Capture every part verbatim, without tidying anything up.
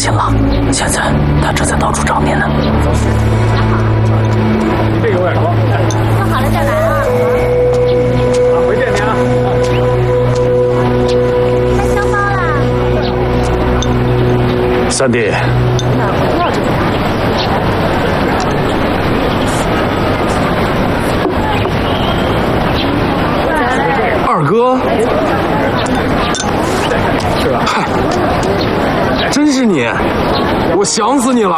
行了，现在他正在到处找您呢。 这个位置。 做好了再来啊。 啊，回见您啊。 带香包啦。 三弟。 哪不要这个？ 二哥。 是吧？ 嗨，真是你，我想死你了。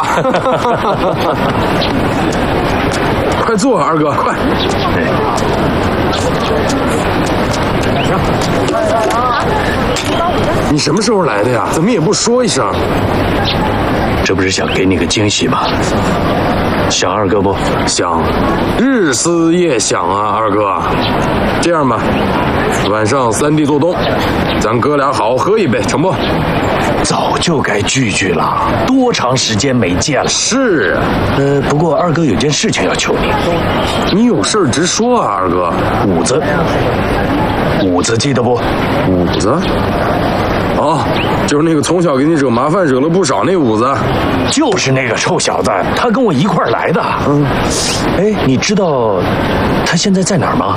快坐，二哥，快。你什么时候来的呀？怎么也不说一声？ 这不是想给你个惊喜吗？想二哥不？ 想，日思夜想啊，二哥。这样吧，晚上三弟做东，咱哥俩好好喝一杯，成不？ 早就该聚聚了，多长时间没见了？ 是啊， 呃，不过二哥有件事情要求你。 你有事直说啊，二哥。 五子，五子记得不？ 五子？哦，就是那个从小给你惹麻烦惹了不少那五子。 就是那个臭小子，他跟我一块儿来的。嗯，哎，你知道他现在在哪儿吗？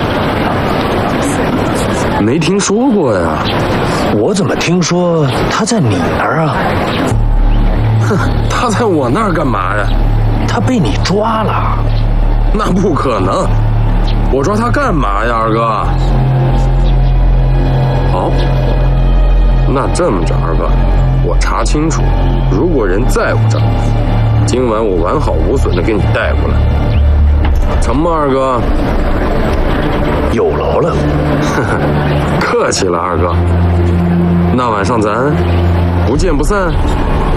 没听说过呀。 我怎么听说他在你那儿啊？ 哼，他在我那儿干嘛呀？ 他被你抓了。 那不可能，我抓他干嘛呀，二哥？好，那这么着，二哥，我查清楚，如果人在我这儿，今晚我完好无损的给你带过来，成吗，二哥？ 有劳了。 客气了，二哥。那晚上咱不见不散。